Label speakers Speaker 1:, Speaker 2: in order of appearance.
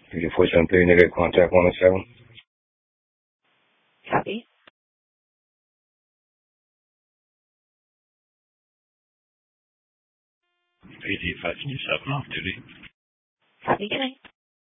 Speaker 1: 347 negative contact 107.
Speaker 2: Copy.
Speaker 3: PD 527 off duty.
Speaker 2: Copy. Good night.